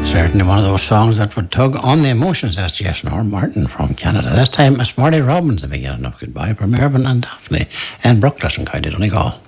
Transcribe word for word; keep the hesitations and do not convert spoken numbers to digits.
Certainly one of those songs that would tug on the emotions. That's Jason R. Martin from Canada. This time it's Marty Robbins, the beginning of Goodbye from Irvine and Daphne and Brooklet in County Donegal.